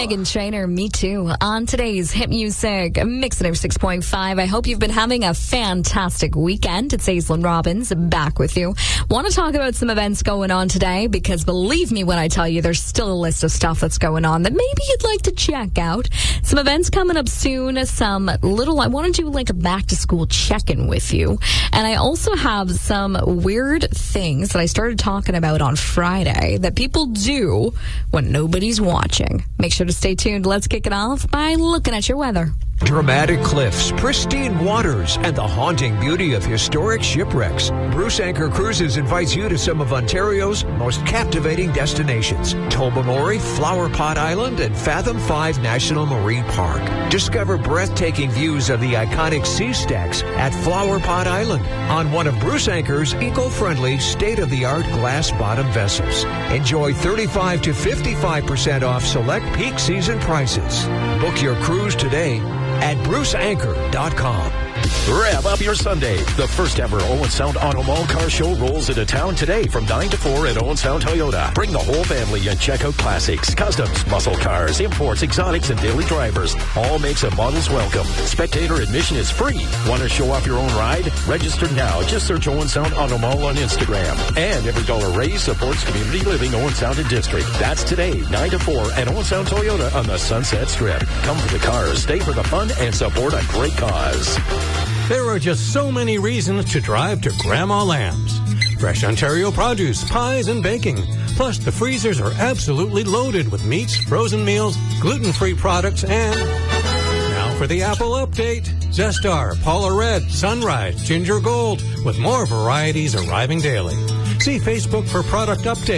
Meghan Trainor, Me Too, on today's Hit Music Mix 6.5. I hope you've been having a fantastic weekend. It's Aislinn Robbins back with you. Want to talk about some events going on today, because believe me when I tell you, there's still a list of stuff that's going on that maybe you'd like to check out. Some events coming up soon. I want to do like a back to school check-in with you. And I also have some weird things that I started talking about on Friday that people do when nobody's watching. Make sure to stay tuned. Let's kick it off by looking at your weather. Dramatic cliffs, pristine waters, and the haunting beauty of historic shipwrecks. Bruce Anchor Cruises invites you to some of Ontario's most captivating destinations. Tobermory, Flower Pot Island, and Fathom 5 National Marine Park. Discover breathtaking views of the iconic sea stacks at Flower Pot Island on one of Bruce Anchor's eco-friendly, state-of-the-art glass-bottom vessels. Enjoy 35 to 55% off select peak season prices. Book your cruise today at bruceanchor.com. Rev up your Sunday. The first ever Owen Sound Auto Mall car show rolls into town today from 9 to 4 at Owen Sound Toyota. Bring the whole family and check out classics, customs, muscle cars, imports, exotics, and daily drivers. All makes and models welcome. Spectator admission is free. Want to show off your own ride? Register now. Just search Owen Sound Auto Mall on Instagram. And every dollar raised supports community living Owen Sound and District. That's today, 9 to 4 at Owen Sound Toyota on the Sunset Strip. Come for the cars, stay for the fun, and support a great cause. There are just so many reasons to drive to Grandma Lamb's. Fresh Ontario produce, pies, and baking. Plus, the freezers are absolutely loaded with meats, frozen meals, gluten-free products, and... Now for the Apple update. Zestar, Paula Red, Sunrise, Ginger Gold, with more varieties arriving daily. See Facebook for product updates.